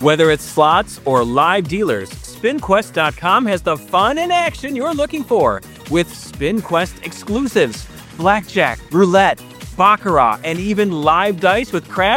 Whether it's slots or live dealers, SpinQuest.com has the fun and action you're looking for with SpinQuest exclusives, blackjack, roulette, baccarat, and even live dice with craps